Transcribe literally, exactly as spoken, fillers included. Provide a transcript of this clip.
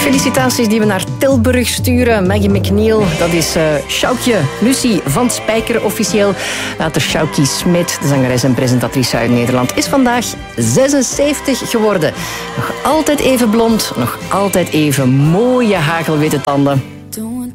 Felicitaties die we naar Tilburg sturen. Maggie McNeil, dat is uh, Sjoukje Lucie van Spijker officieel. Later Sjoukie Smit, de zangeres en presentatrice uit Nederland, is vandaag zesenzeventig geworden. Nog altijd even blond, nog altijd even mooie hagelwitte tanden.